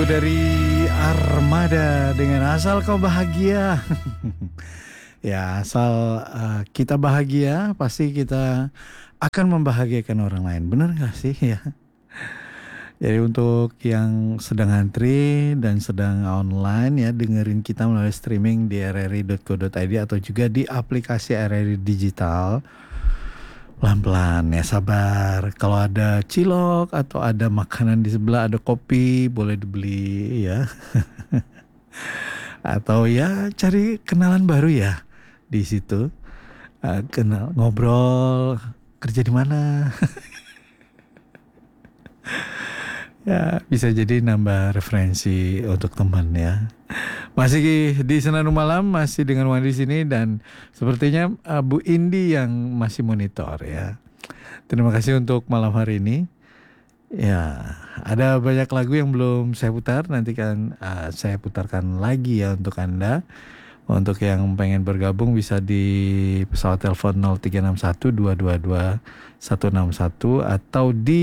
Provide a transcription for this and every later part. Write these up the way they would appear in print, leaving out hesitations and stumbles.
dari Armada dengan Asal Kau Bahagia. Ya, asal kita bahagia, pasti kita akan membahagiakan orang lain. Benar gak sih ya? Jadi untuk yang sedang antri dan sedang online ya, dengerin kita melalui streaming di rri.co.id atau juga di aplikasi RRI Digital. Pelan-pelan ya, sabar. Kalau ada cilok atau ada makanan di sebelah, ada kopi, boleh dibeli ya. Atau ya cari kenalan baru ya di situ. Kenal, ngobrol, kerja di mana. Ya, bisa jadi nambah referensi untuk teman ya. Masih di Senandung Malam, masih dengan Wandi sini dan sepertinya Bu Indi yang masih monitor ya. Terima kasih untuk malam hari ini. Ya, ada banyak lagu yang belum saya putar, nanti kan saya putarkan lagi ya untuk Anda. Untuk yang pengen bergabung bisa di pesawat telepon 0361 222 161 atau di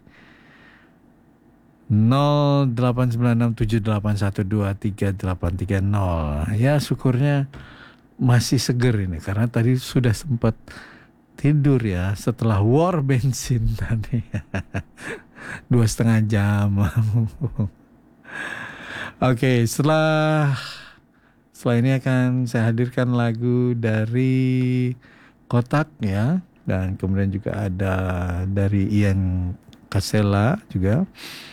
089678123830. Ya, syukurnya masih seger ini karena tadi sudah sempat tidur ya setelah war bensin tadi. 2,5 jam. Oke, setelah ini akan saya hadirkan lagu dari Kotak ya, dan kemudian juga ada dari Ian Kasela juga.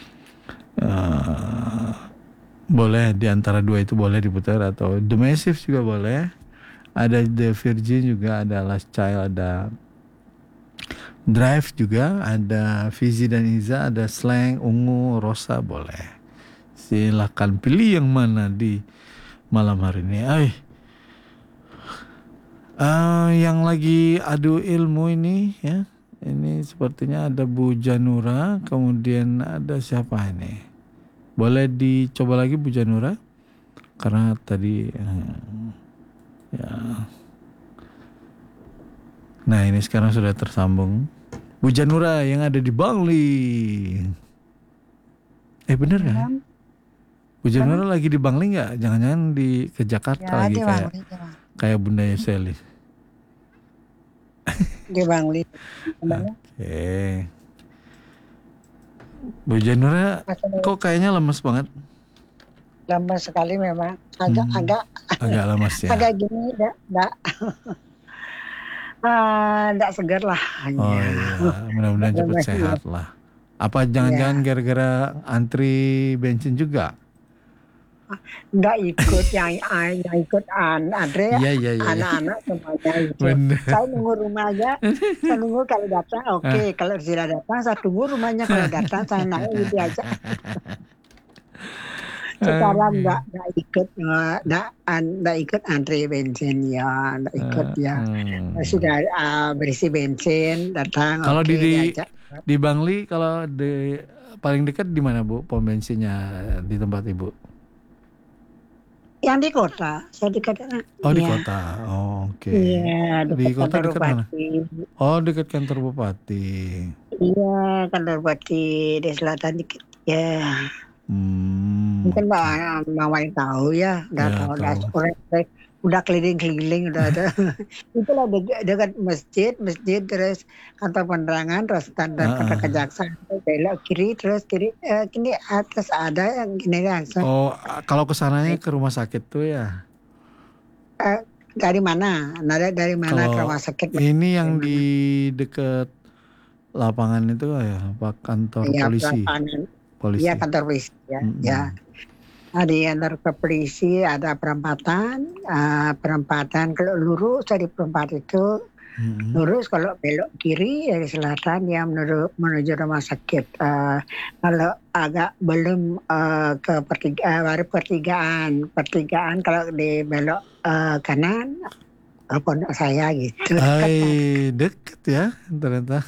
Boleh di antara dua itu boleh diputar, atau The Massive juga boleh. Ada The Virgin juga, ada Last Child, ada Drive juga, ada Fizi dan Iza, ada Slang, Ungu, Rosa, boleh. Silakan pilih yang mana di malam hari ini. Yang lagi adu ilmu ini ya. Ini sepertinya ada Bu Janura, kemudian ada siapa ini? Boleh dicoba lagi Bu Janura? Karena tadi ya. Nah, ini sekarang sudah tersambung. Bu Janura yang ada di Bangli. Bener kan? Bu Janura lagi di Bangli nggak? Jangan-jangan ke Jakarta ya, lagi kayak Bunda Yeseli. Di Bangli. Oke. Bu Janura kok kayaknya lemes banget? Lemes sekali memang. Agak lemes ya. Agak gini, enggak segar lah. Oh iya, mudah-mudahan cepat sehat lah. Apa jangan-jangan gara-gara antri bensin juga? Enggak ikut yang ikut Andre, anak-anak semuanya itu. Saya nunggu rumah aja, saya nunggu kalau datang oke. Kalau tidak datang saya tunggu rumahnya, kalau datang saya naik gitu aja. Sekarang enggak ikut antri bensin ya, enggak ikut ya. Sudah berisi bensin datang. Kalau di Bangli, kalau paling dekat di mana Bu pom bensinnya di tempat Ibu? Yang di kota, saya di kota. Di kota. Oh, oke. Iya, di kota dekat mana? Oh, dekat kantor bupati. Iya, kantor bupati di selatan dikit. Ya. Mungkin Mbak Mawai tahu ya, udah keliling-keliling udah ada. Itulah dekat masjid terus kantor penerangan, terus kantor kejaksaan, belok kiri terus kiri kini atas ada yang gini langsung. Oh, kalau kesananya ke rumah sakit tuh ya? Dari mana? Dari mana ke rumah sakit? Ini yang di dekat lapangan itu ya, Pak, kantor polisi. Iya, kantor polisi ya. Ya. Di kantor polisi ada perempatan kalau lurus dari perempatan itu lurus, kalau belok kiri dari selatan ya menuju rumah sakit. Kalau agak belum ke baru pertigaan kalau di belok kanan pondok saya gitu. Deket ya ternyata.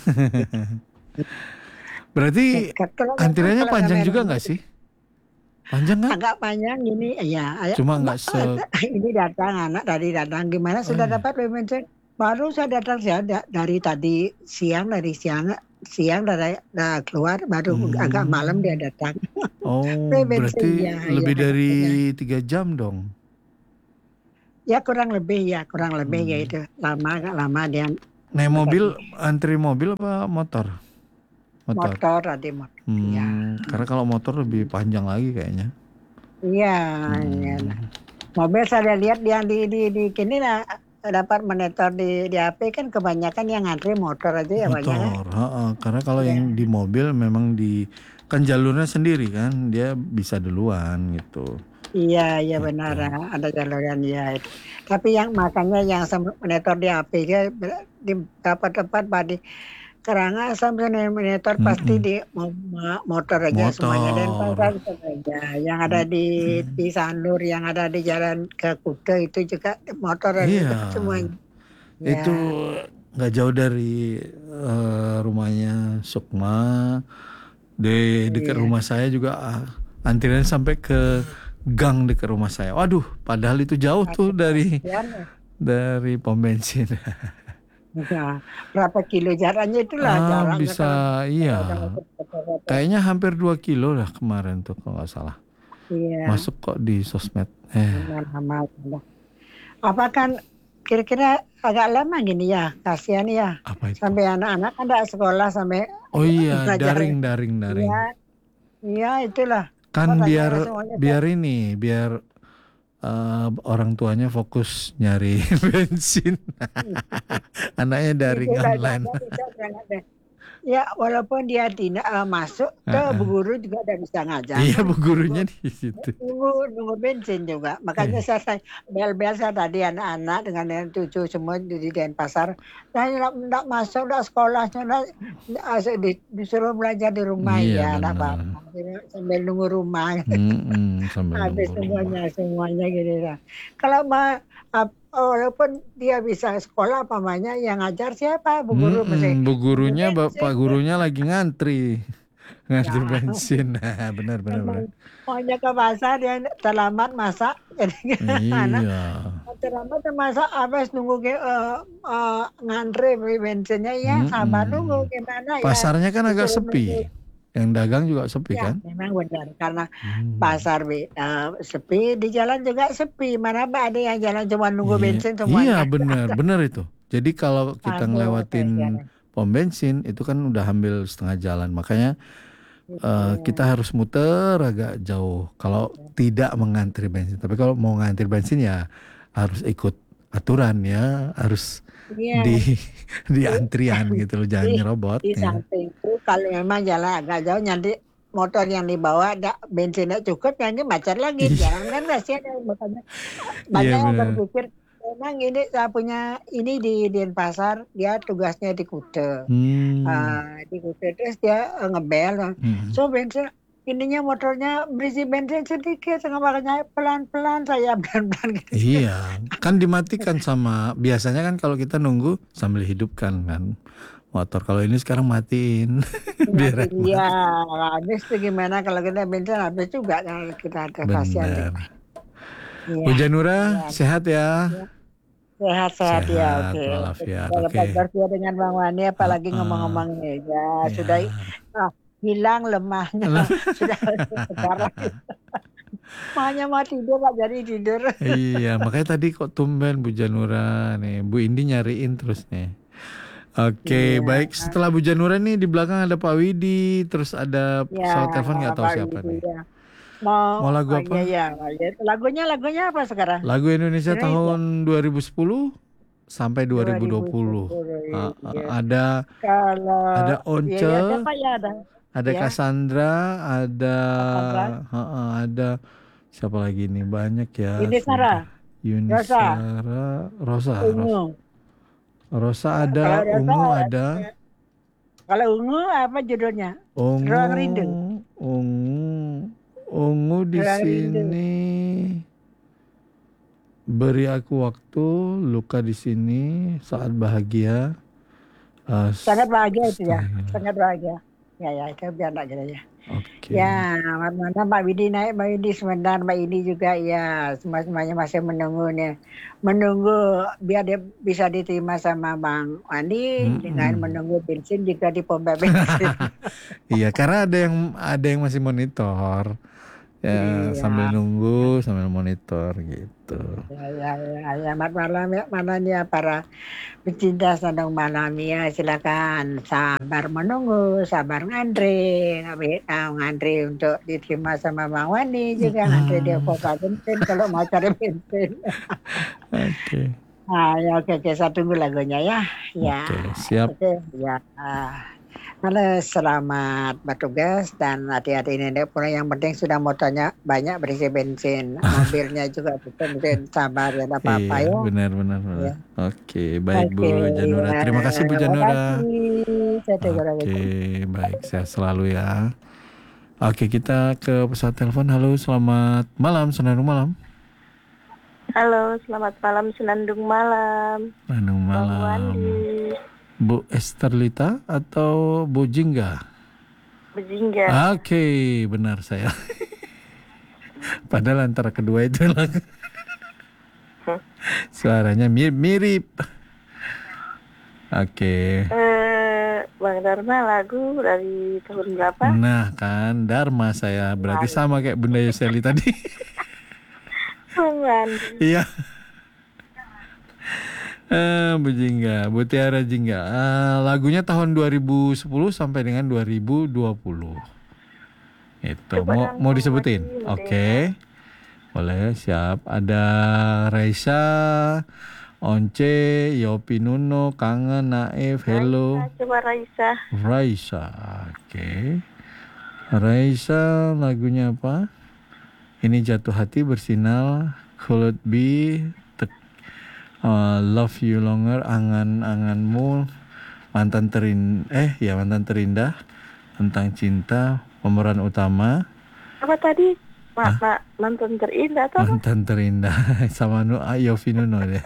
Berarti antriannya panjang juga nggak sih? Panjang kan? Agak panjang ini ya. Cuma nggak ini datang anak tadi datang, gimana sudah dapat bensin? Baru saya datang dari tadi siang siang udah keluar, baru agak malam dia datang. Oh, Bensin, berarti lebih dari 3 jam dong. Ya kurang lebih ya itu agak lama dia. Naik mobil, antri mobil apa motor? Motor tadi motor. Ya. Karena kalau motor lebih panjang lagi kayaknya. Iya. Mobil saya lihat yang di kini lah dapat monitor di HP kan kebanyakan yang ngantri motor aja ya banyak. Motor, karena kalau yang di mobil memang kan jalurnya sendiri kan, dia bisa duluan gitu. Iya benar, ada jaluran ya. Tapi makanya yang monitor di HP dia di beberapa tempat di Karangasem sampai monitor pasti di motor aja semuanya, dan pasar saja. Yang ada di Sanur, yang ada di jalan ke Kuta itu juga motor semuanya. Itu nggak jauh dari rumahnya Sukma. Di dekat rumah saya juga antrian sampai ke gang dekat rumah saya. Waduh, padahal itu jauh tuh dari pom bensin. Ya, berapa kilo jaraknya itulah jaraknya. Bisa kayaknya hampir 2 kilo lah kemarin tuh kalau nggak salah. Iya. Masuk kok di sosmed. Apa kan kira-kira agak lama gini ya, kasihan ya. Apa itu? Sampai anak-anak kan ada sekolah sampai. Oh iya, daring. Iya itulah. Kan biar orang tuanya fokus nyari bensin. Anaknya daring online. Ya walaupun dia tidak masuk ke Bu Guru juga udah bisa ngajar. Iya, Bu Gurunya di situ. Nunggu bensin juga. Makanya saya bel-bel saya tadi anak-anak dengan cucu semua di Denpasar. Saya tidak masuk, tidak sekolahnya, disuruh belajar di rumah apa-apa. Sambil nunggu rumah. Habis semuanya gitu. Kalau walaupun dia bisa sekolah pamannya, yang ngajar siapa? Bu Guru Bu Gurunya, Bapak Gurunya lagi ngantri bensin. Nah, benar. Maunya ke pasar dia terlambat masak. Terlambat masak, habis nunggu ngantri beli bensinnya sabar nunggu gimana. Pasarnya kan agak sepi. Yang dagang juga sepi kan? Memang benar, karena pasar sepi, di jalan juga sepi. Mana ada yang jalan cuma nunggu bensin semuanya. Iya benar itu. Jadi kalau kita ngelewatin pom bensin itu kan udah ambil setengah jalan. Makanya kita harus muter agak jauh kalau tidak mengantri bensin. Tapi kalau mau ngantri bensin ya harus ikut aturan ya, harus di antrian gitu loh, jangan nyerobot. Di samping itu kalau memang jalan agak jauh, nanti motor yang dibawa bensinnya cukup, nanti macet lagi. Jangan kan kasihan, makanya banyak yang berpikir memang ini saya punya ini di Denpasar, dia tugasnya di Kuta. Di Kuta terus dia ngebel. So bensin ininya motornya berisi bensin sedikit, makanya pelan-pelan saya pelan-pelan gitu. Iya, kan dimatikan biasanya kan kalau kita nunggu sambil hidupkan kan motor. Kalau ini sekarang matiin. Biar iya, habis itu gimana kalau kita bensin habis juga kalau kita ada kasihan. Bu Janura sehat ya? Sehat ya, oke. Walafiat, bertemu dengan Bang Wani, apalagi ngomong-ngomong ya sudah hilang lemahnya. Sudah sekarang makanya mau tidur gak jadi tidur. Iya, makanya tadi kok tumben Bu Janura nih, Bu Indi nyariin terus nih. Oke, baik. Setelah Bu Janura nih di belakang ada Pak Widi, terus ada pesawat telepon, nggak tahu siapa nih. Mau lagu apa? Iya. Lagunya apa sekarang? Lagu Indonesia tahun 2010 sampai 2020. Ada Once, ada Cassandra, ada siapa lagi nih, banyak ya. Rosa ada, Ungu ada. Kalau Ungu apa judulnya? Ruang Rindu. Ungu di sini. Beri aku waktu, luka di sini, saat bahagia. Sangat bahagia itu ya, sangat bahagia. Ya itu biar enggak gitu ya. Oke. Ya, mana Mbak Widi naik, Mbak Widi sebentar, Mbak Widi juga ya, semuanya masih menunggu nih. Menunggu biar dia bisa diterima sama Bang Wandi dengan menunggu bensin juga di pom bensin. Iya, karena ada yang masih monitor. Ya, sambil Iya. nunggu, sambil monitor gitu. Ya, malam ya, malam ya para pecinta Sandung Malam ya, silakan sabar menunggu, sabar ngantri, ngantri untuk diterima sama Bang Wandi juga ngantri di pompa bensin kalau mau cari bensin. Oke. Oke, saya tunggu lagunya ya. Ya, Oke, siap. oke, ya. Halo, selamat bertugas dan hati-hati nenek pulang. Yang penting sudah motornya banyak berisi bensin, mobilnya juga bensin. Sabar ya, tidak apa-apa Iya, ya. benar. Ya. Oke, baik Bu Oke, Janura. Terima kasih Bu terima Janura. kasih. Saya tunggu lagi. Oke, baik. Sehat selalu ya. Oke, kita ke pesawat telepon. Halo, selamat malam, Senandung Malam. Halo, selamat malam Senandung Malam. Senandung Malam. Bang Wandi. Bu Esterlita atau Bu Jingga? Bu Jingga. Oke, benar saya. Padahal antara kedua itu suaranya mirip. Oke. Bang Dharma lagu dari tahun berapa? Nah kan Dharma saya berarti sama kayak Bunda Yoseli tadi. Bang Wandi. Iya. Bu Jingga, Bu Tiara Jingga. Lagunya tahun 2010 sampai dengan 2020. Itu mau disebutin? Oke. Boleh, siap. Ada Raisa, Once, Yopi Nuno, Kangen, Naif, Hello. Raisa, coba Raisa. Raisa, oke. Raisa lagunya apa? Ini Jatuh Hati Bersinar, Could It Be, Love You Longer, Angan-anganmu, Mantan Terindah, Tentang Cinta, Pemeran Utama. Apa tadi? Mantan Terindah atau apa? Mantan Terindah sama Yofi Nuno deh.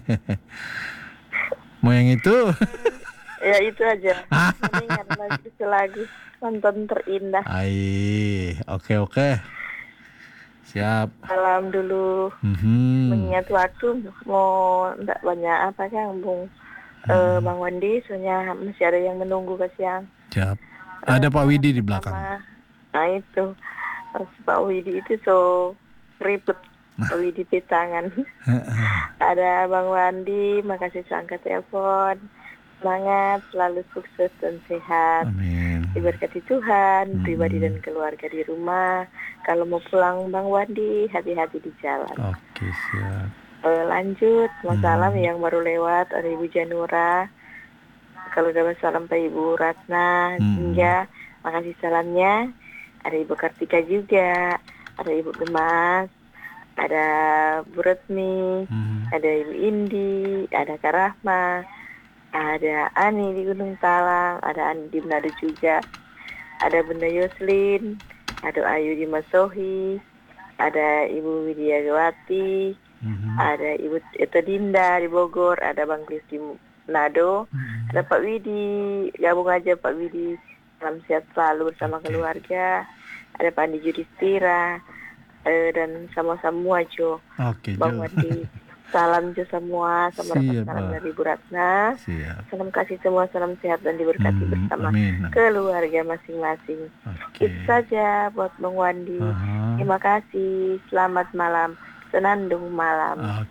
Mau yang itu? Ya itu aja. Mendingan lagu Mantan Terindah. Oke. Siap. Salam dulu. Mengingat waktu mau enggak banyak apa kan Bung Bang Wandi, soalnya masih ada yang menunggu kasihan. Siap. Ada Pak Widi di belakang. Nah itu Pak Widi itu so ribet. Pak Widi di tangan. Ada Bang Wandi, makasih sudah angkat telepon. Semangat, selalu sukses dan sehat. Amin. Diberkati Tuhan, pribadi dan keluarga di rumah. Kalau mau pulang Bang Wandi, hati-hati di jalan. Oke, siap. Lanjut, salam yang baru lewat ada Ibu Janura. Kalau udah salam Pak Ibu Ratna, hingga makasih salamnya. Ada Ibu Kartika juga, ada Ibu Gemas, ada Bu Retmi, ada Ibu Indi, ada Kak Rahma, ada Ani di Gunung Talang, ada Ani di Manado juga, ada Bunda Yoslin, ada Ayu di Masohi, ada Ibu Widya Gawati, ada Ibu Eta Dinda di Bogor, ada Bang Kris di Manado, ada Pak Widi, gabung aja Pak Widi, salam sehat selalu bersama keluarga, ada Pak Andi Judistira, dan sama-sama Jo, Bang Wadi. Salam Jo semua, sama salam dari Bu Ratna. Salam kasih semua, salam sehat dan diberkati bersama keluarga masing-masing. Itu saja buat Bang Wandi. Terima kasih, selamat malam, Senandung Malam.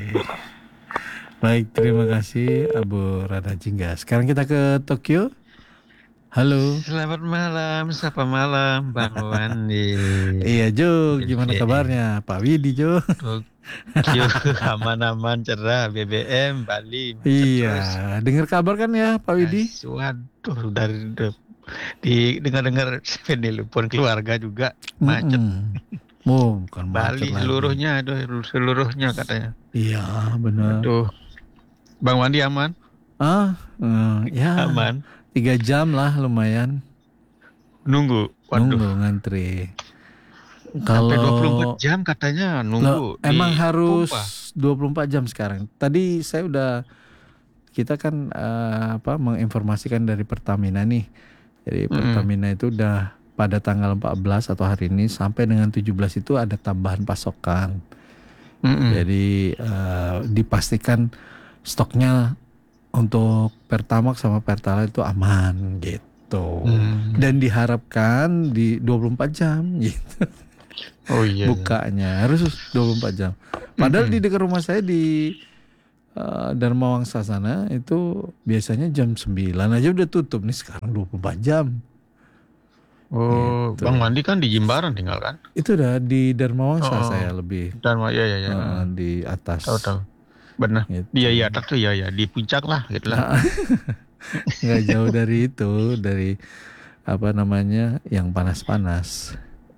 Baik, terima kasih Abu Rada Jingga. Sekarang kita ke Tokyo. Halo. Selamat malam, sapa malam Bang Wandi. Iya Jo, gimana kabarnya Pak Widi Jo? Aman-aman, cerah, BBM, Bali. Iya, dengar kabar kan ya Pak Widi? Waduh, dengar-dengar telepon keluarga juga macet. Bukan Bali macet seluruhnya katanya. Iya, benar. Aduh, Bang Wandi aman? Ya. Aman. 3 jam lah lumayan. Nunggu ngantri. Sampai 24 jam katanya nunggu. Emang harus 24 jam sekarang. Tadi kita kan menginformasikan dari Pertamina nih. Jadi Pertamina itu udah pada tanggal 14 atau hari ini sampai dengan 17 itu ada tambahan pasokan. Jadi dipastikan stoknya untuk Pertamax sama Pertalite itu aman gitu. Dan diharapkan di 24 jam gitu. Oh iya. Bukanya harus 24 jam. Padahal di dekat rumah saya di Dharma Wangsa sana itu biasanya jam 9 aja udah tutup. Nih sekarang 24 jam. Oh, Gitu. Bang Wandi kan di Jimbaran tinggal kan? Itu udah di Dharma Wangsa saya lebih Dharma, ya. di atas. Tahu. Benar. Gitu. Iya atas tuh ya di puncak lah gitu lah. Nggak jauh dari itu, dari apa namanya yang panas-panas.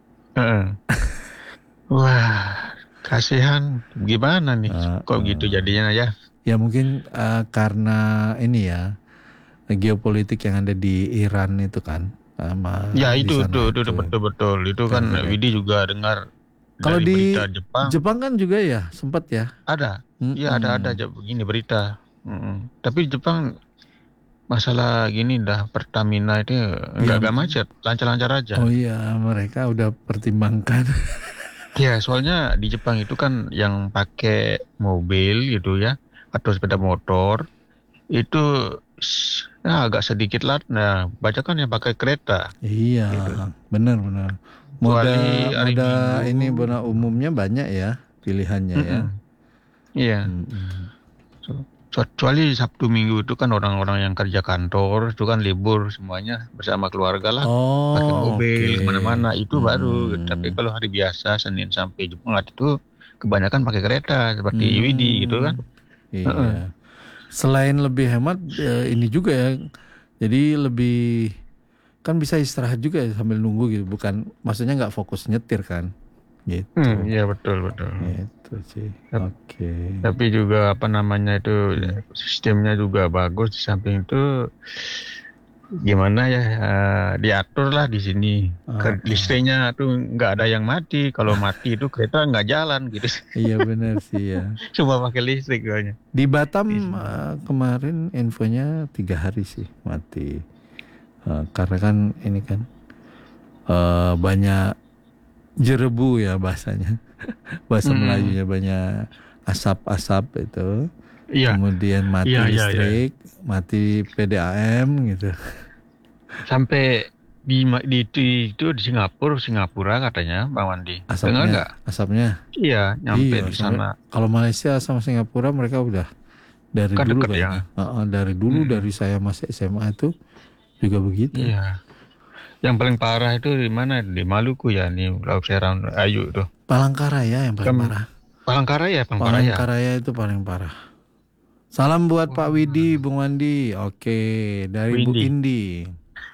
Wah, kasihan. Gimana nih? Kok gitu jadinya ya? Ya mungkin karena ini ya geopolitik yang ada di Iran itu kan. Ya itu betul. Itu kan Widi juga dengar kalau dari di berita Jepang kan juga ya sempat ya. Ada. Iya ada aja begini berita. Tapi Jepang masalah gini dah Pertamina itu nggak macet, lancar-lancar aja. Oh iya, mereka udah pertimbangkan. Ya, soalnya di Jepang itu kan yang pakai mobil gitu ya atau sepeda motor itu agak sedikit lah. Nah, banyak kan yang pakai kereta. Iya, Gitu. benar. Moda ini Minggu. moda umumnya banyak ya pilihannya ya. Iya. Kecuali Sabtu Minggu itu kan orang-orang yang kerja kantor itu kan libur semuanya bersama keluarga lah. Pakai mobil kemana-mana itu baru. Tapi kalau hari biasa Senin sampai Jumat itu kebanyakan pakai kereta seperti Widi gitu kan. Iya. Selain lebih hemat ini juga ya. Jadi lebih kan bisa istirahat juga ya sambil nunggu gitu. Bukan maksudnya nggak fokus nyetir kan. Gitu. Iya betul. Gitu sih. Oke. Tapi juga apa namanya itu sistemnya juga bagus di samping itu gimana ya diatur lah di sini. Listriknya tuh nggak ada yang mati. Kalau mati itu kereta nggak jalan gitu. Iya benar sih ya. Cuma pakai listrik soalnya. Di Batam kemarin infonya 3 hari sih mati. Karena kan ini kan banyak jerebu ya bahasanya. Bahasa Melayunya banyak asap-asap itu. Iya. Kemudian mati listrik, mati PDAM gitu. Sampai di Singapura katanya Bang Wandi. Dengar nggak? Asapnya? Iya, nyampe di sana. Kalau Malaysia sama Singapura mereka udah dari kan dulu ya. Dari dulu dari saya masih SMA itu juga begitu. Iya. Yang paling parah itu di mana? Di Maluku ya, nih Laut Seram Ayu tuh. Palangkaraya yang paling parah. Palangkaraya itu paling parah. Salam buat Pak Widi, Bung Wandi. Oke, dari Bu Indi.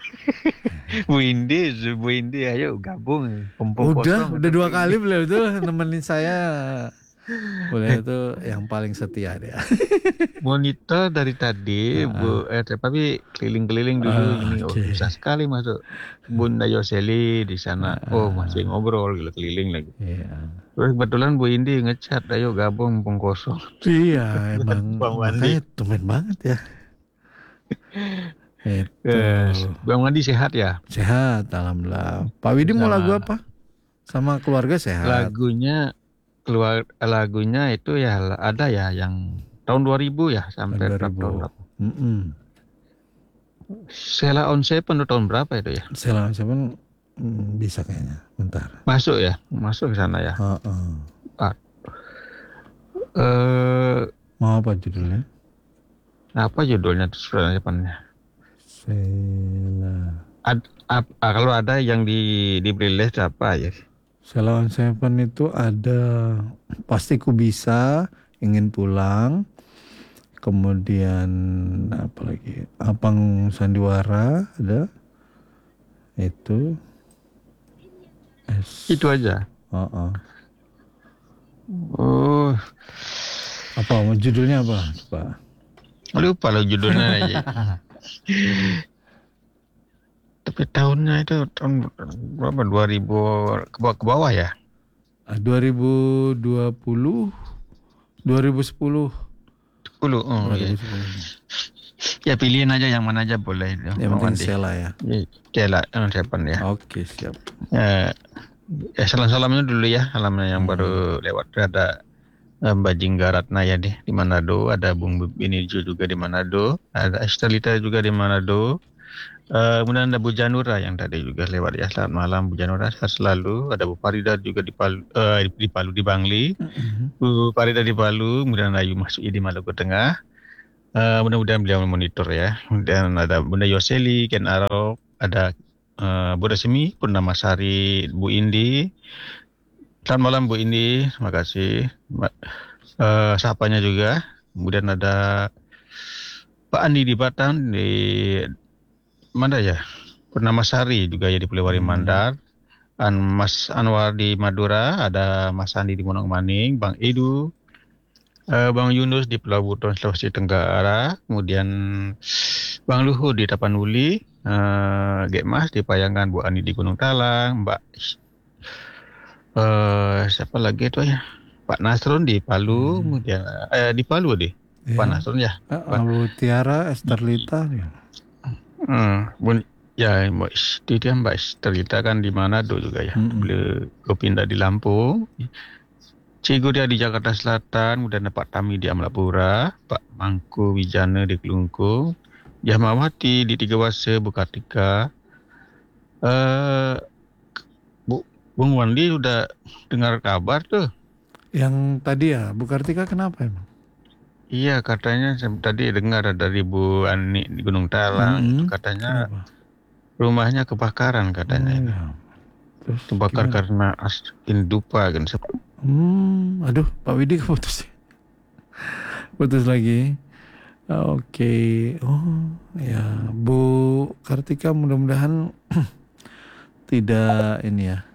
Bu Indi, ayo gabung. Udah 2 kali beliau tuh nemenin saya. Beliau itu yang paling setia dia. Monitor dari tadi, Bu. Tapi keliling-keliling dulu ini. Susah sekali masuk. Bunda Yoseli di sana. Masih ngobrol keliling lagi. Iya. Terus kebetulan Bu Indi ngechat, ayo gabung mumpung kosong. Iya, emang makanya tumben banget ya. Bang Wandi sehat ya? Sehat, alhamdulillah. Pak Widi mau lagu apa? Sama keluarga sehat. Lagunya itu ya ada ya yang tahun 2000 ya sampai tahun berapa? Sheila on Seven tahun berapa itu ya? Sheila on Seven bisa kayaknya. Bentar. Masuk ke sana ya. Mau apa judulnya? Apa judulnya Sheila on Seven-nya? Kalau ada yang di playlist apa ya? Sheila on Seven itu ada Pasti Ku Bisa, Ingin Pulang, kemudian apa lagi? Apang Sandiwara ada. Itu aja. Apa judulnya apa? Lupa lo judulnya aja. Tapi tahunnya itu tahun berapa? 2000 ke bawah ya? 2020, 2010. 10. Iya. Ya pilihin aja yang mana aja boleh itu. Yang Bang penting Wandi. Sela ya. Stella 7 ya. Oke, siap. Salam-salamnya dulu ya, salamnya yang baru lewat. Ada Mbak Jingga Ratna ya di Manado, ada Bung Binijo juga di Manado, ada Estelita juga di Manado. Kemudian ada Bu Janura yang tadi juga lewat ya. Selamat malam Bu Janura, sehat selalu. Ada Bu Farida juga di Palu di Bangli. Bu Farida di Palu, kemudian Ayu Masuki di Maluku Tengah. Mudah-mudahan beliau memonitor ya. Kemudian ada Bunda Yoseli, Ken Arok, ada Bu Resmi, Purnamasari, Bu Indi. Selamat malam Bu Indi, terima kasih. Sapanya juga. Kemudian ada Pak Andi di Batam, di mana ya? Purnamasari juga ya di Polewali Mandar. Mas Anwar di Madura, ada Mas Andi di Monong Maning, Bang Edu, Bang Yunus di Pulau Buton, Sulawesi Tenggara, kemudian Bang Luhur di Tapanuli, Gek Mas di Payangan, Bu Ani di Gunung Talang, Mbak siapa lagi itu ya? Pak Nasrun di Palu, kemudian di Palu deh, ya. Pak Nasrun ya. Bu Tiara, Esterlita ya. Ya, Mbak Esterlita kan di Manado juga ya. Beliau pindah di Lampung. Cikgu dia di Jakarta Selatan, kemudian Pak Tami di Amlapura, Pak Mangku Wijana di Kelungkung, Yamawati di Tiga Wase, Bu Kartika. Bung Wandi udah dengar kabar tuh? Yang tadi ya, Bu Kartika kenapa emang? Iya, katanya tadi dengar dari Bu Ani di Gunung Talang, katanya kenapa? Rumahnya kebakaran katanya. Ya. Terus kebakar karena dupa kan. Aduh, Pak Widi keputus. Putus lagi. Oke. Oh, ya, Bu Kartika mudah-mudahan tidak ini ya.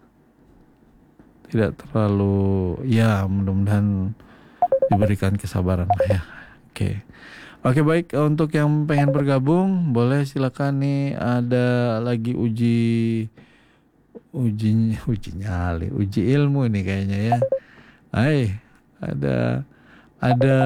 Tidak terlalu mudah-mudahan diberikan kesabaran lah ya. Oke, baik, untuk yang pengen bergabung boleh silakan nih, ada lagi uji nyali, uji ilmu ini kayaknya ya. Ada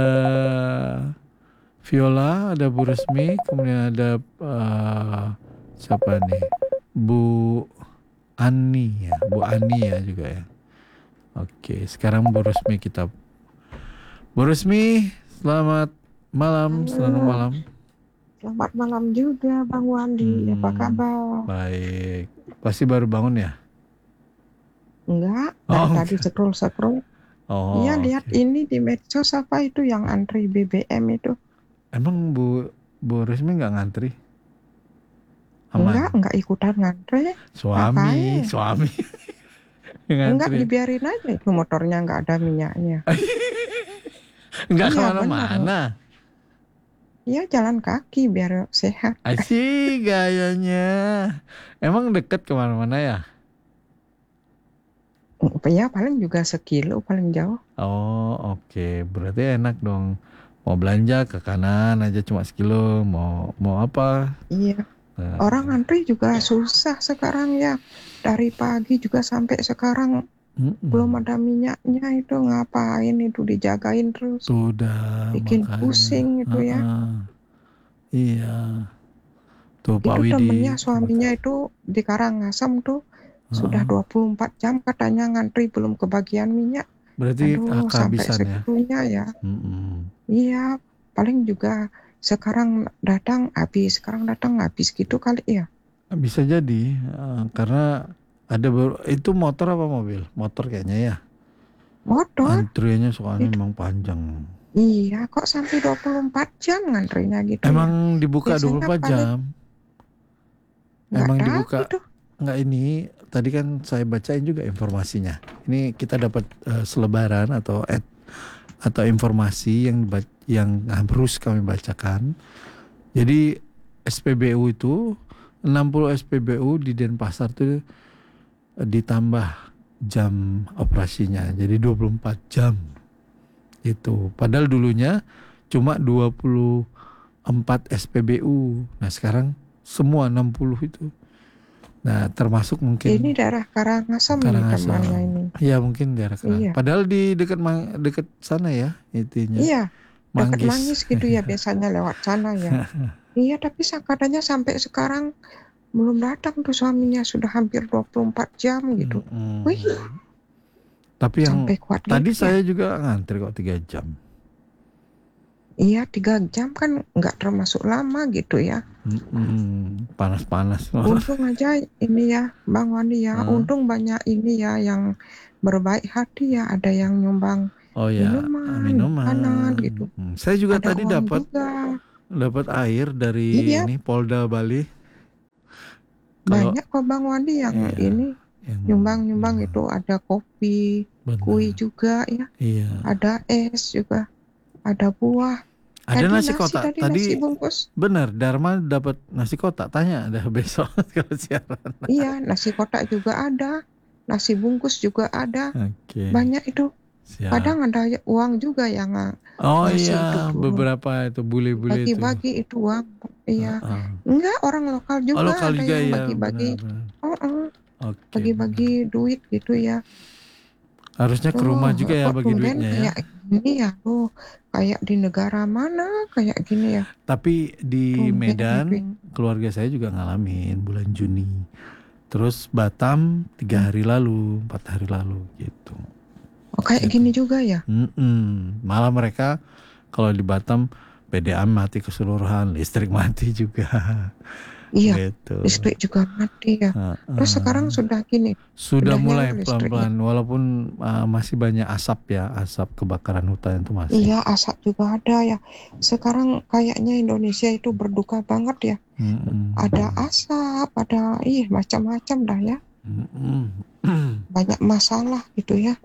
Viola, ada Bu Resmi, kemudian ada siapa nih? Bu Ani ya juga ya. Oke, sekarang Bu Resmi Bu Resmi, selamat malam. Selamat malam juga Bang Wandi, apa kabar? Baik, pasti baru bangun ya? Enggak, tadi scroll. Iya, lihat ini di medsos apa itu yang antri BBM itu. Emang Bu Resmi nggak ngantri? Enggak ikutan ngantri. Suami. Enggak, dibiarin aja itu motornya nggak ada minyaknya. Enggak kemana-mana. Iya, jalan kaki biar sehat. Asik gayanya. Emang deket kemana-mana ya? Ya paling juga sekilo paling jauh. Oh, oke. Berarti enak dong. Mau belanja ke kanan aja cuma sekilo. Mau apa? Iya. Orang antri juga susah sekarang ya. Dari pagi juga sampai sekarang belum ada minyaknya, itu ngapain itu dijagain terus. Sudah. Bikin makanya pusing itu ya. Iya. Tuh Pak Itu Widi. temennya suaminya itu di Karangasem tuh. Sudah 24 jam katanya ngantri belum kebagian minyak. Berarti sampai kehabisan segitunya ya. Iya, paling juga sekarang datang habis gitu kali ya. Bisa jadi, karena ada itu motor apa mobil? Motor kayaknya ya. Motor. Antriannya soalnya memang panjang. Iya, kok sampai 24 jam ngantrinya gitu. Emang ya? Dibuka biasanya 24 jam? Emang dibuka? Gitu. Enggak, ini tadi kan saya bacain juga informasinya. Ini kita dapat selebaran atau informasi yang harus kami bacakan. Jadi SPBU itu 60 SPBU di Denpasar itu ditambah jam operasinya. Jadi 24 jam. Itu. Padahal dulunya cuma 24 SPBU. Nah, sekarang semua 60 itu. Nah, termasuk mungkin ini daerah Karangasem temannya ini. Iya, mungkin daerah Karangasem. Iya. Padahal di dekat sana ya intinya. Iya. dekat Manggis gitu ya biasanya lewat sana ya. Iya, tapi katanya sampai sekarang belum datang tuh suaminya, sudah hampir 24 jam gitu. Wih. Tapi yang kuat tadi gitu saya juga ngantri kok 3 jam. Iya, 3 jam kan nggak termasuk lama gitu ya. Panas-panas. Untung aja ini ya Bang Wandi ya, untung banyak ini ya yang berbaik hati ya, ada yang nyumbang minuman, makanan gitu. Saya juga ada tadi dapat air dari ini Polda Bali. Banyak kok Bang Wandi yang ini nyumbang itu, ada kopi, kue juga ya. Iya. Ada es juga, ada buah. Ada nasi kotak tadi nasi bungkus. Benar, Dharma dapat nasi kotak. Tanya ada besok kalau siaran. Iya, nasi kotak juga ada, nasi bungkus juga ada. Banyak itu. Siap. Kadang ada uang juga yang iya, beberapa itu bule-bule bagi-bagi itu uang. Iya. Enggak, orang lokal juga lokal ada juga yang ya, bagi-bagi. Bagi-bagi duit gitu ya. Harusnya ke rumah juga ya bagi duitnya ya. Kayak gini ya, kayak di negara mana kayak gini ya. Tapi di Medan keluarga saya juga ngalamin bulan Juni. Terus Batam 3 hari lalu, 4 hari lalu gitu. Kayak gini juga ya. Malah mereka kalau di Batam PDAM mati keseluruhan, listrik mati juga. Iya, gitu. listrik juga mati ya. Terus sekarang sudah gini. Sudah mulai pelan-pelan, walaupun masih banyak asap ya, asap kebakaran hutan itu masih. Iya, asap juga ada ya. Sekarang kayaknya Indonesia itu berduka banget ya. Ada asap, ada macam-macam dah ya. Banyak masalah gitu ya.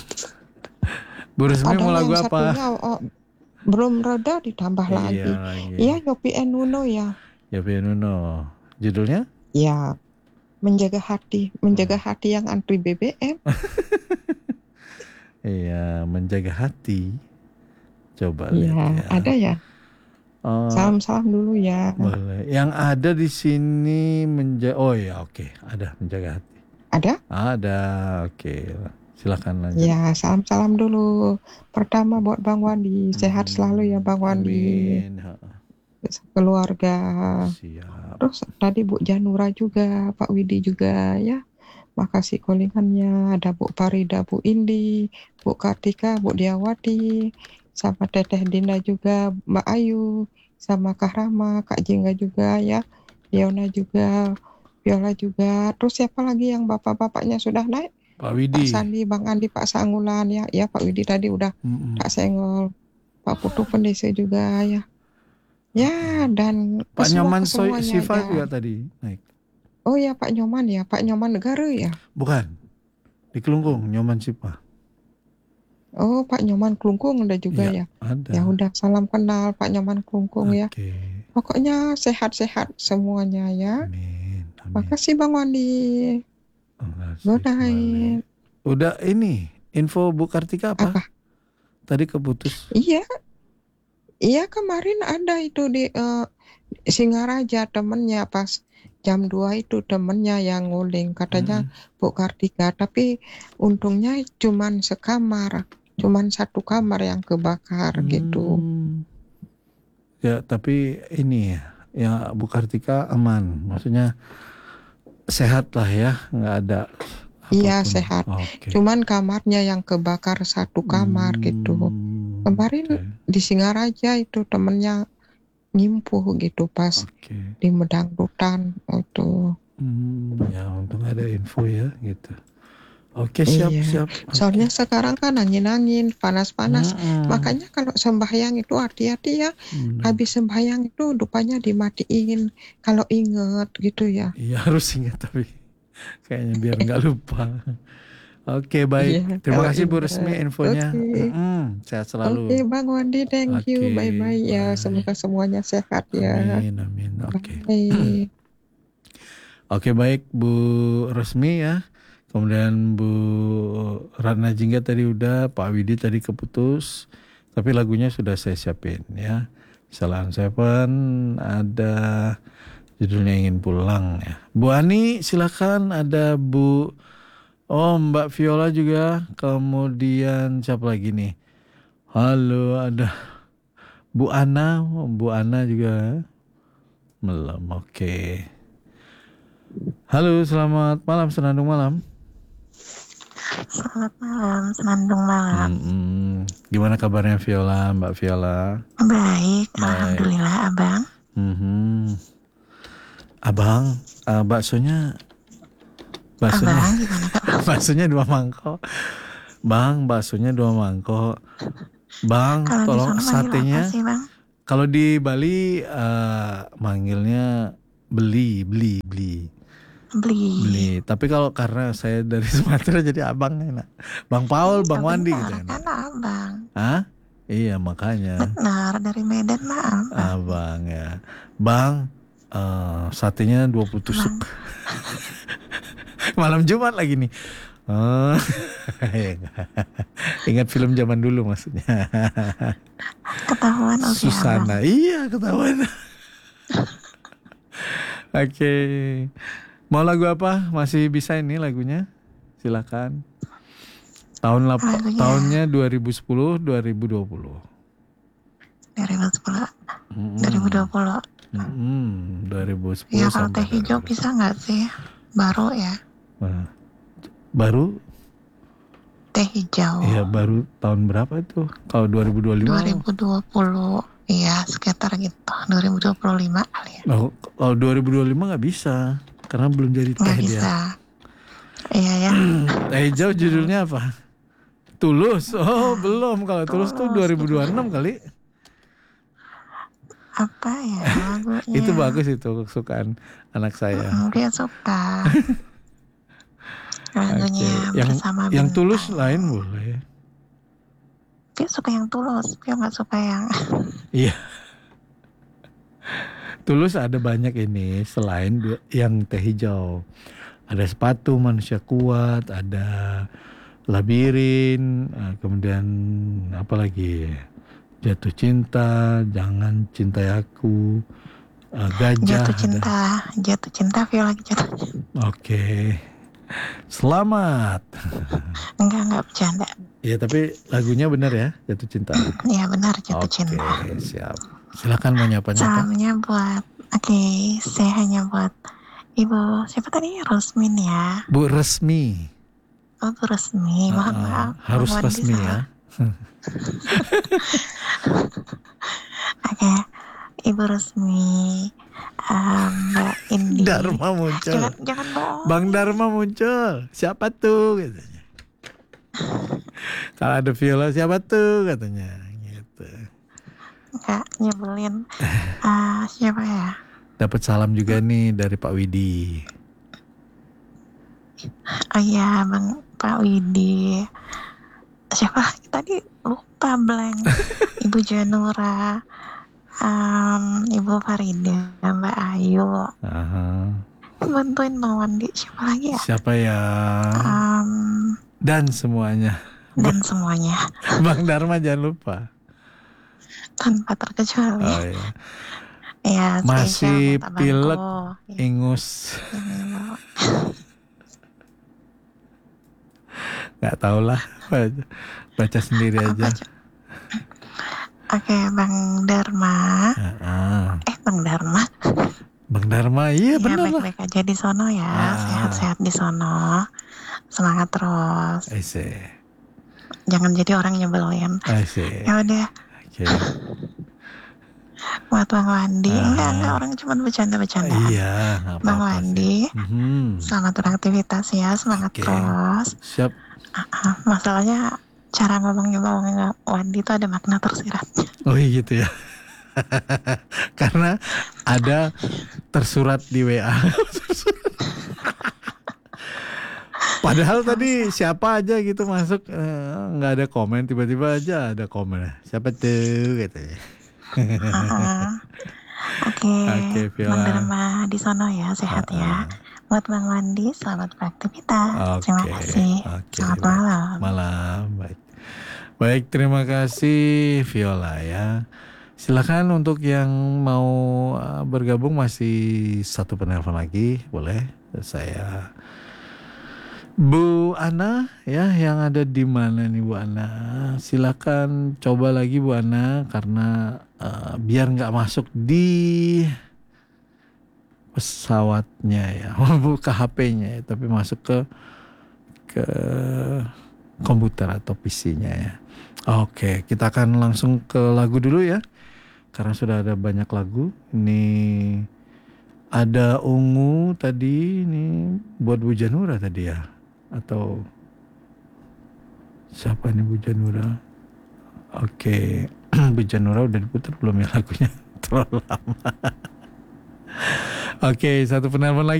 Bu Resmi mau lagu apa? Belum reda ditambah lagi. Iya, Yovie and Nuno ya. Yovie and Nuno. Judulnya? Ya, menjaga hati yang antri BBM. Iya, menjaga hati. Coba lihat ya. Ada ya. Salam-salam dulu ya. Boleh. Yang ada di sini ada menjaga hati. Ada? Ada, oke. Silakan lanjut. Ya, salam-salam dulu. Pertama buat Bang Wandi, sehat selalu ya Bang Wandi. Amin. Keluarga. Siap. Terus tadi Bu Janura juga, Pak Widi juga ya. Makasih callingannya. Ada Bu Farida, Bu Indi, Bu Kartika, Bu Diawati, sama Teteh Dinda juga, Mbak Ayu, sama Kak Rama, Kak Jingga juga ya. Diona juga, Viola juga. Terus siapa lagi yang bapak-bapaknya sudah naik? Pak Widi. Pak Sandi, Bang Andi, Pak Sangulan ya. Ya Pak Widi tadi udah Pak Senggol. Pak Putu Pendese juga ya. Ya, dan Pak Nyoman ya. Siva juga tadi naik. Oh ya Pak Nyoman ya, Pak Nyoman Negara ya. Bukan. Di Kelungkung, Nyoman Siva. Oh, Pak Nyoman Kelungkung ada juga ya. Ada. Ya udah, salam kenal Pak Nyoman Kelungkung ya. Pokoknya sehat-sehat semuanya ya. Amin. Makasih Bang Wandi. Good night. Udah ini info Bu Kartika apa? Tadi keputus. Iya kemarin ada itu di Singaraja temennya pas jam 2 itu temennya yang nguling katanya Bu Kartika, tapi untungnya cuman sekamar, cuman satu kamar yang kebakar gitu. Ya tapi ini ya Bu Kartika aman, maksudnya sehat lah ya, nggak ada. Iya sehat. Cuman kamarnya yang kebakar satu kamar gitu. Kemarin di Singaraja itu temennya nyimpuh gitu pas di Medangdutan itu. Ya untung ada info ya gitu. Oke siap. Soalnya sekarang kan angin-angin, panas-panas. Makanya kalau sembahyang itu hati-hati ya. Habis sembahyang itu dupanya dimatiin. Kalau inget gitu ya. Iya harus ingat tapi kayaknya biar nggak lupa. Oke baik. Terima kasih Bu Resmi infonya. Sehat selalu. Oke Bang Wandi, thank you. Bye-bye ya. Semoga semuanya sehat ya. Amin. Oke baik Bu Resmi ya. Kemudian Bu Ratna Jingga tadi udah, Pak Widi tadi keputus, tapi lagunya sudah saya siapin ya. Salam Seven ada judulnya Ingin Pulang ya. Bu Ani silakan, ada Mbak Viola juga, kemudian siapa lagi nih? Halo, ada Bu Ana juga belum. Oke. Halo, selamat malam Senandung Malam. Selamat malam, Senandung Malam. Gimana kabarnya Viola, Mbak Viola? Baik. Alhamdulillah, Abang. Abang, baksonya Abang gimana Kak? baksonya 2 mangkok. Bang, baksonya 2 mangkok. Bang, Kalau tolong di sana manggil satenya. apa sih, Bang? Kalau di Bali manggilnya beli. Tapi kalau karena saya dari Sumatera jadi abang enak. Bang Paul, Bang Wandi gitu enak. Kan Abang. Hah? Iya makanya. Benar, dari Medan mah Abang. Abang ya. Bang, satenya 20 tusuk. Malam Jumat lagi nih. Ingat film zaman dulu maksudnya. Ketahuan Susana. Abang. Iya, ketahuan. Oke. Mau lagu apa? Masih bisa ini lagunya? Silakan. Tahunnya 2010 2020. 2010. 2010 Ya kalau teh hijau bisa nggak sih? Baru ya. Baru? Teh hijau. Iya baru tahun berapa itu? Kalau 2025? 2020. Iya sekitar gitu. 2025 kali ya. Kalau 2025 nggak bisa karena belum jadi teh Nggak dia. bisa. Iya ya. Teh hijau judulnya apa? Tulus. Oh belum. Kalau Tulus tuh 2026 kali. Apa ya lagunya? Itu bagus itu kesukaan anak saya. Dia suka lagunya bersama yang bintang. Tulus lain boleh. Dia suka yang Tulus, dia nggak suka yang Iya. Tulus ada banyak ini selain yang teh hijau. Ada Sepatu Manusia Kuat, ada Labirin, kemudian apa lagi? Jatuh Cinta, Jangan Cintai Aku, Gajah. Jatuh cinta Viola jatuh. Oke. Selamat. Enggak bercanda. Ya tapi lagunya benar ya, Jatuh Cinta. Iya benar Jatuh Cinta. Oke, siap. Silakan mau nyapa. Salamnya buat, saya hanya buat Ibu siapa tadi? Rosmin ya. Bu Resmi. Oh Bu Resmi, mohon maaf. Harus resmi ya. Oke, Ibu Resmi, Mbak Indi. Dharma muncul. Jangan bohong. Bang Dharma muncul. Siapa tuh? Katanya. Kalau ada Viola siapa tuh? Katanya. Gitu. Enggak nyebelin. Siapa ya? Dapat salam juga nih dari Pak Widi. Oh iya, Bang Pak Widi. Siapa lagi tadi? Lupa blank. Ibu Janura, Ibu Farida, Mbak Ayu. Bantuin Bang Wandi. Siapa lagi ya? Siapa ya? Dan semuanya. Bang Dharma jangan lupa. Tanpa terkecuali. Oh iya. Ya, masih pilek, ingus. Nggak tahu lah, baca sendiri aja. Oke, Bang Dharma. Bang Dharma, iya benar lah. Baik-baik aja di sono ya, sehat-sehat di sono. Semangat terus. Jangan jadi orang nyebelin. Ya udah. Buat Bang Wandi, enggak orang cuma bercanda-bercanda. Iya, Bang Wandi, selamat beraktivitas ya, semangat terus. Siap. Masalahnya cara ngomongnya Bang Wandi itu ada makna tersiratnya. Oh iya gitu ya. Karena ada tersurat di WA. Padahal tadi siapa aja gitu masuk nggak ada komen, tiba-tiba aja ada komen. Siapa tuh katanya. Oke, Viola. Bang Dharma di sono ya, sehat ya. Buat Bang Wandi, selamat beraktivitas. Terima kasih. Selamat malam. Baik, terima kasih Viola ya. Silakan untuk yang mau bergabung, masih satu penelpon lagi, boleh. Saya Bu Ana ya, yang ada di mana nih Bu Ana? Silakan coba lagi Bu Ana, karena biar nggak masuk di pesawatnya ya, buka HP-nya ya, tapi masuk ke komputer atau PC-nya ya. Oke, kita akan langsung ke lagu dulu ya, karena sudah ada banyak lagu. Ini ada Ungu tadi, ini buat Bu Janura tadi ya, atau siapa nih Bu Janura? Oke, Bu Janura udah diputar belum ya lagunya? Terlalu lama. Oke, satu penelpon lagi.